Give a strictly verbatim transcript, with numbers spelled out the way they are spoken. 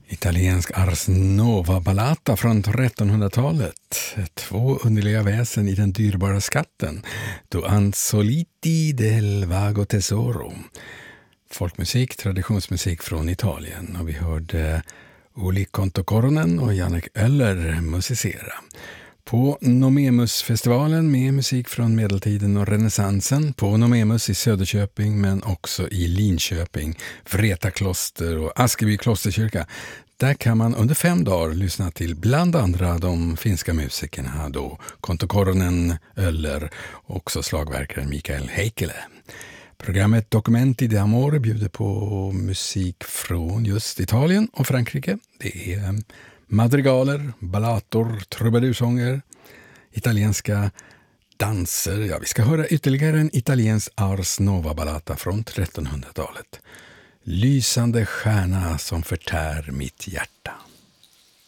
Italiensk Ars Nova ballata från trettonhundratalet. Två underliga väsen i den dyrbara skatten. Do Ansoliti del Vago Tesoro. Folkmusik, traditionsmusik från Italien. Och vi hörde Uli Contocornen och Jannik Öller musicera. På Nomemusfestivalen med musik från medeltiden och renässansen. På Nomemus i Söderköping men också i Linköping, Vreta kloster och Askeby klosterkyrka. Där kan man under fem dagar lyssna till bland andra de finska musikerna då Contocornen, Öller och också slagverkaren Mikael Heikkilä. Programmet Documenti d'Amore bjuder på musik från just Italien och Frankrike. Det är madrigaler, ballator, trubadursånger, italienska danser. Ja, vi ska höra ytterligare en italiensk Ars Nova ballata från trettonhundratalet. Lysande stjärna som förtär mitt hjärta.